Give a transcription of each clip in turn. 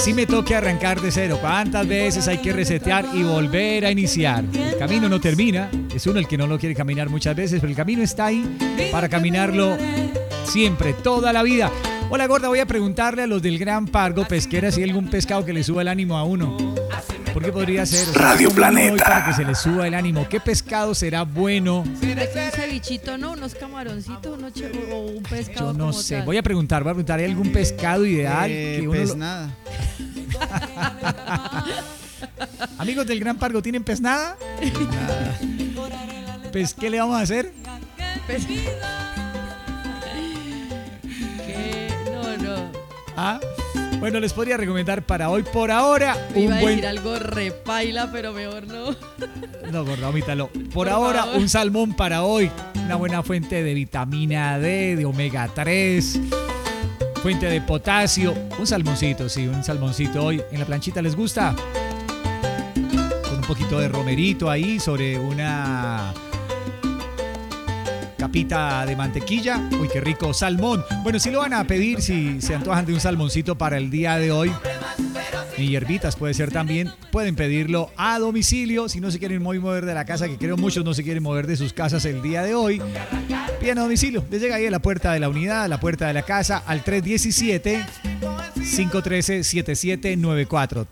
Si me toque arrancar de cero, ¿cuántas veces hay que resetear y volver a iniciar? El camino no termina, es uno el que no lo quiere caminar muchas veces, pero el camino está ahí para caminarlo siempre, toda la vida. Hola gorda, voy a preguntarle a los del Gran Pargo Pesquera si hay algún pescado que le suba el ánimo a uno. ¿Por qué podría ser? Radio Planeta. Para que se le suba el ánimo. ¿Qué pescado será bueno? Un cevichito, ¿no? Unos camaroncitos, o un pescado. Yo no como sé. tal. Voy a preguntar, ¿hay algún pescado ideal? Que uno Pues nada. Amigos del Gran Pargo, ¿tienen pez nada? Nada. Pues, ¿qué le vamos a hacer? Pes- ¿Qué? No. ¿Ah? Bueno, les podría recomendar para hoy, por ahora, Iba un a buen... decir algo repaila, pero mejor no. No, gorda, omítalo. Por Por ahora, favor. un salmón para hoy. Una buena fuente de vitamina D, de omega 3, fuente de potasio. Un salmoncito, sí, un salmoncito hoy. ¿En la planchita les gusta? Con un poquito de romerito ahí sobre una capita de mantequilla. Uy, qué rico, salmón. Bueno, si lo van a pedir, si se antojan de un salmoncito para el día de hoy, y hierbitas puede ser también, pueden pedirlo a domicilio. Si no se quieren mover de la casa, que creo muchos no se quieren mover de sus casas el día de hoy, piden a domicilio. Les llega ahí a la puerta de la unidad, a la puerta de la casa, al 317-513-7794.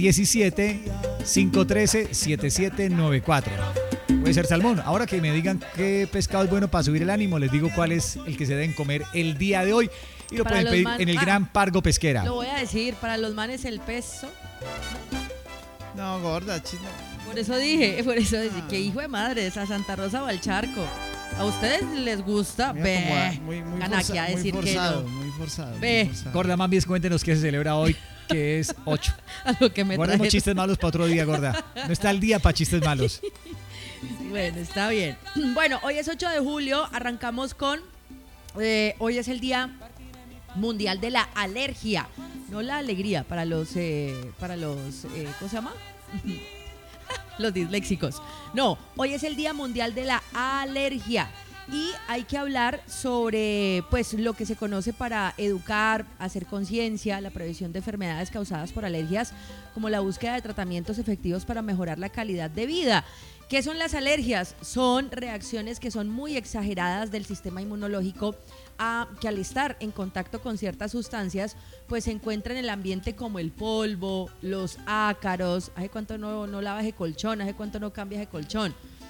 317-513-7794. Puede ser salmón. Ahora que me digan qué pescado es bueno para subir el ánimo, les digo cuál es el que se deben comer el día de hoy. Y lo Para pueden los pedir man- en el Gran Pargo Pesquera. Lo voy a decir, para los manes el peso. No, gorda, chino. Por eso dije, que hijo de madre, esa Santa Rosa o al charco. ¿A ustedes les gusta? Ve. Muy Van aquí a decir que forzado, no. muy forzado. Ve. Muy forzado. Gorda, más bien cuéntenos qué se celebra hoy, que es 8. A lo que me Guardemos trajeron. chistes malos para otro día, gorda. No está el día para chistes malos. Bueno, está bien. Bueno, hoy es 8 de julio, arrancamos con... hoy es el Día Mundial de la Alergia, no la alegría para los ¿cómo se llama? Los disléxicos. No, hoy es el Día Mundial de la Alergia y hay que hablar sobre pues lo que se conoce para educar, hacer conciencia, la prevención de enfermedades causadas por alergias, como la búsqueda de tratamientos efectivos para mejorar la calidad de vida. ¿Qué son las alergias? Son reacciones que son muy exageradas del sistema inmunológico que al estar en contacto con ciertas sustancias, pues se encuentra en el ambiente como el polvo, los ácaros, hace cuánto no lavas de colchón, hace cuánto no cambias de colchón,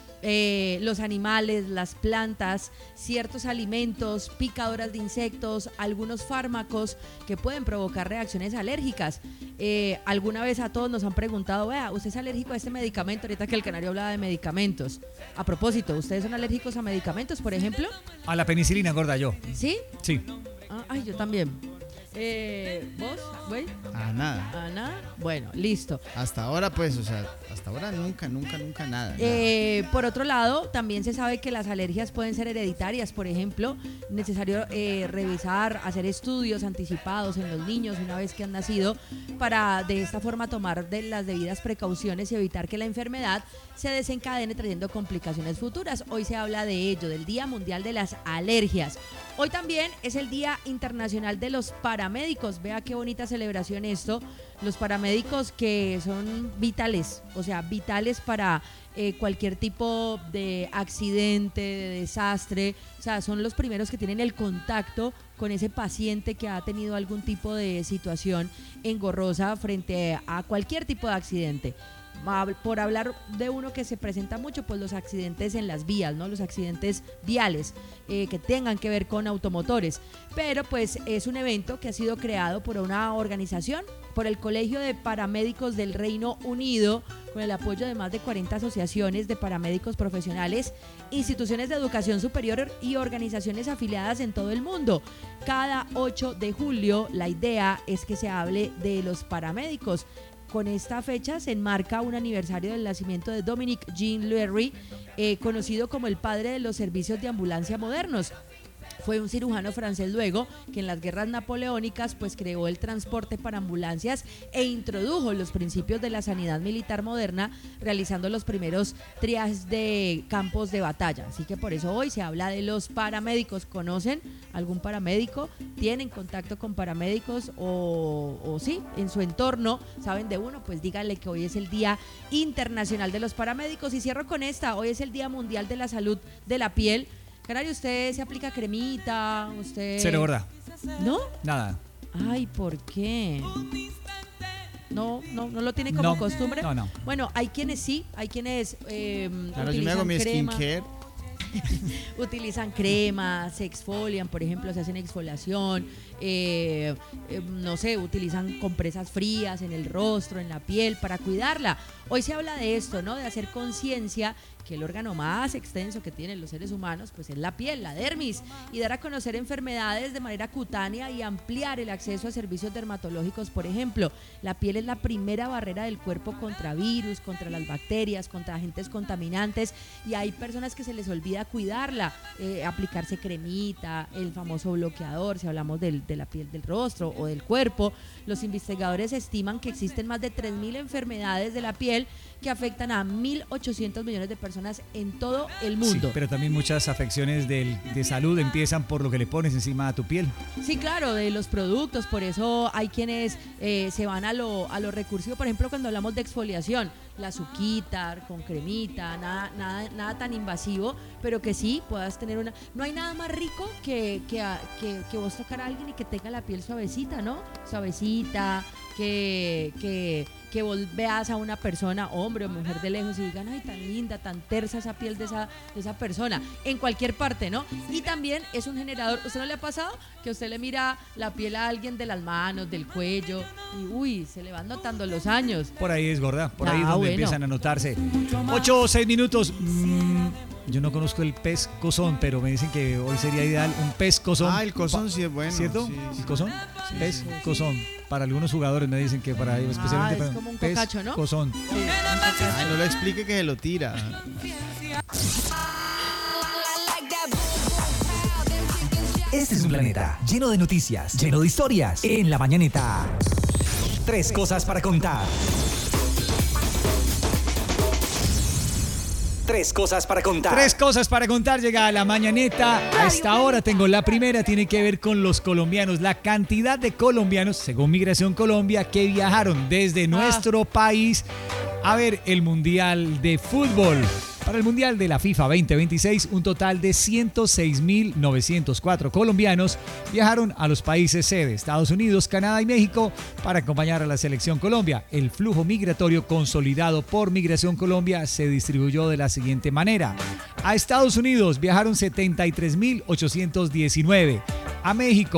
los animales, las plantas, ciertos alimentos, picadoras de insectos, algunos fármacos que pueden provocar reacciones alérgicas. Alguna vez a todos nos han preguntado, vea, ¿usted es alérgico a este medicamento? Ahorita que el canario hablaba de medicamentos. A propósito, ¿ustedes son alérgicos a medicamentos, por ejemplo? A la penicilina, gorda, yo. ¿Sí? Sí. Ay, yo también. ¿Vos, güey? Nada. ¿A nada? Bueno, listo. Hasta ahora, pues, o sea, hasta ahora nunca, nada. Por otro lado, también se sabe que las alergias pueden ser hereditarias, por ejemplo, necesario revisar, hacer estudios anticipados en los niños una vez que han nacido para de esta forma tomar las debidas precauciones y evitar que la enfermedad se desencadene trayendo complicaciones futuras. Hoy se habla de ello, del Día Mundial de las Alergias. Hoy también es el Día Internacional de los Paramédicos. Vea qué bonita celebración esto. Los paramédicos que son vitales, o sea, vitales para cualquier tipo de accidente, de desastre. O sea, son los primeros que tienen el contacto con ese paciente que ha tenido algún tipo de situación engorrosa frente a cualquier tipo de accidente. Por hablar de uno que se presenta mucho, pues los accidentes en las vías, ¿no? Los accidentes viales que tengan que ver con automotores. Pero pues es un evento que ha sido creado por una organización, por el Colegio de Paramédicos del Reino Unido, con el apoyo de más de 40 asociaciones de paramédicos profesionales, instituciones de educación superior y organizaciones afiliadas en todo el mundo. Cada 8 de julio la idea es que se hable de los paramédicos. Con esta fecha se enmarca un aniversario del nacimiento de Dominic Jean Leary, conocido como el padre de los servicios de ambulancia modernos. Fue un cirujano francés luego que en las guerras napoleónicas pues creó el transporte para ambulancias e introdujo los principios de la sanidad militar moderna, realizando los primeros triajes de campos de batalla. Así que por eso hoy se habla de los paramédicos. ¿Conocen algún paramédico? ¿Tienen contacto con paramédicos o sí, en su entorno saben de uno? Pues díganle que hoy es el Día Internacional de los Paramédicos. Y cierro con esta, hoy es el Día Mundial de la Salud de la Piel. Canario, ¿usted se aplica cremita? ¿Usted? Cero, gorda. ¿No? Nada. Ay, ¿por qué? No lo tiene como costumbre. No. Bueno, hay quienes sí, hay quienes Claro, yo me hago mi skincare. Utilizan crema, se exfolian, por ejemplo, se hacen exfoliación, no sé, utilizan compresas frías en el rostro, en la piel para cuidarla. Hoy se habla de esto, ¿no? De hacer conciencia que el órgano más extenso que tienen los seres humanos pues es la piel, la dermis, y dar a conocer enfermedades de manera cutánea y ampliar el acceso a servicios dermatológicos. Por ejemplo, la piel es la primera barrera del cuerpo contra virus, contra las bacterias, contra agentes contaminantes, y hay personas que se les olvida cuidarla, aplicarse cremita, el famoso bloqueador, si hablamos de la piel del rostro o del cuerpo. Los investigadores estiman que existen más de 3.000 enfermedades de la piel que afectan a 1.800 millones de personas en todo el mundo. Sí, pero también muchas afecciones de salud empiezan por lo que le pones encima a tu piel. Sí, claro, de los productos, por eso hay quienes se van a lo recursivo. Por ejemplo, cuando hablamos de exfoliación, la Suquitar con cremita, nada tan invasivo, pero que sí puedas tener una... No hay nada más rico que vos tocar a alguien y que tenga la piel suavecita, ¿no? Suavecita, que vos veas a una persona, hombre o mujer de lejos, y digan, ay, tan linda, tan tersa esa piel de esa persona, en cualquier parte, ¿no? Y también es un generador. ¿Usted no le ha pasado que usted le mira la piel a alguien de las manos, del cuello, y uy, se le van notando los años? Por ahí es, gorda, por ahí es donde empiezan a notarse. 8 o 6 minutos. Yo no conozco el pez cozón, pero me dicen que hoy sería ideal un pez cozón. El cozón sí es bueno. ¿Cierto? Sí. ¿El cozón? Pez cozón. Para algunos jugadores me dicen que para ellos especialmente es para como un pez cocacho, ¿no? cozón. Sí, un cocacho. Ay, no le explique que se lo tira. Este es un planeta lleno de noticias, lleno de historias. En La Mañanita, 3 cosas para contar. 3 cosas para contar. 3 cosas para contar. Llega a La Mañaneta. A esta hora tengo la primera, tiene que ver con los colombianos. La cantidad de colombianos, según Migración Colombia, que viajaron desde nuestro país a ver el Mundial de Fútbol. Para el Mundial de la FIFA 2026, un total de 106.904 colombianos viajaron a los países sede, Estados Unidos, Canadá y México, para acompañar a la selección Colombia. El flujo migratorio consolidado por Migración Colombia se distribuyó de la siguiente manera. A Estados Unidos viajaron 73.819, a México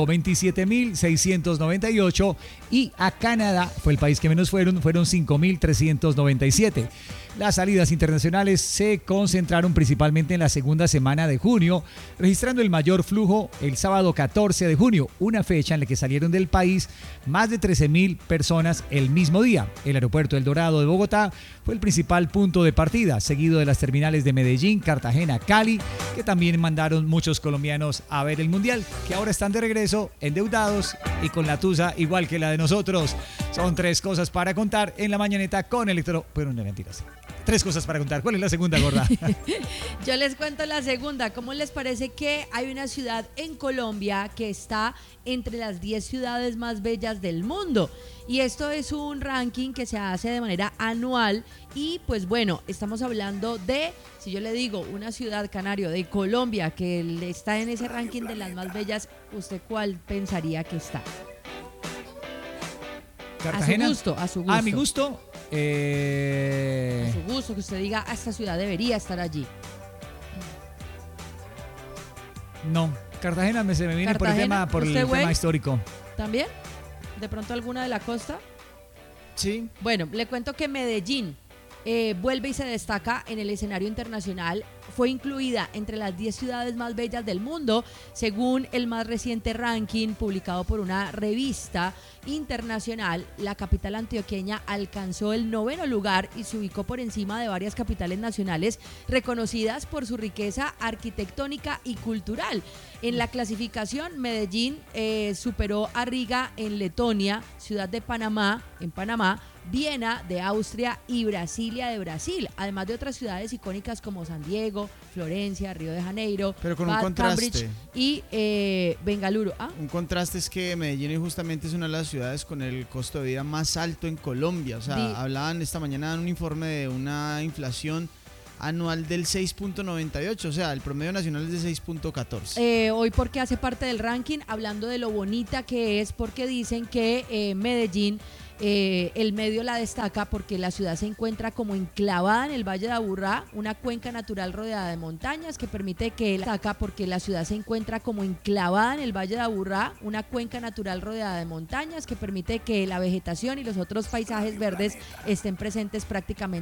27.698 y a Canadá, fue el país que menos fueron 5.397. Las salidas internacionales se concentraron principalmente en la segunda semana de junio, registrando el mayor flujo el sábado 14 de junio, una fecha en la que salieron del país más de 13.000 personas el mismo día. El aeropuerto El Dorado de Bogotá fue el principal punto de partida, seguido de las terminales de Medellín, Cartagena, Cali, que también mandaron muchos colombianos a ver el Mundial, que ahora están de regreso, endeudados y con la tusa igual que la de nosotros. Son 3 cosas para contar en La Mañaneta con Electro... Pero no, mentiras. 3 cosas para contar. ¿Cuál es la segunda, gorda? Yo les cuento la segunda. ¿Cómo les parece que hay una ciudad en Colombia que está entre las 10 ciudades más bellas del mundo? Y esto es un ranking que se hace de manera anual. Y pues bueno, estamos hablando de, si yo le digo una ciudad, Canario, de Colombia que está en ese ranking de las más bellas, ¿usted cuál pensaría que está? Cartagena. A su gusto. A mi gusto. A su gusto, que usted diga, esta ciudad debería estar allí. No, Cartagena se me viene por el tema histórico. ¿También? ¿De pronto alguna de la costa? Sí. Bueno, le cuento que Medellín vuelve y se destaca en el escenario internacional fue incluida entre las 10 ciudades más bellas del mundo, según el más reciente ranking publicado por una revista internacional. La capital antioqueña alcanzó el 9º lugar y se ubicó por encima de varias capitales nacionales reconocidas por su riqueza arquitectónica y cultural. En la clasificación, Medellín superó a Riga en Letonia, Ciudad de Panamá, en Panamá, Viena de Austria y Brasilia de Brasil, además de otras ciudades icónicas como San Diego, Florencia, Río de Janeiro, pero con un contraste. Cambridge y Bengaluru. Un contraste es que Medellín justamente es una de las ciudades con el costo de vida más alto en Colombia. O sea, hablaban esta mañana en un informe de una inflación anual del 6.98, o sea, el promedio nacional es de 6.14. Hoy porque hace parte del ranking, hablando de lo bonita que es, porque dicen que Medellín, el medio la destaca porque la ciudad se encuentra como enclavada en el Valle de Aburrá, una cuenca natural rodeada de montañas que permite que la vegetación y los otros paisajes verdes estén presentes prácticamente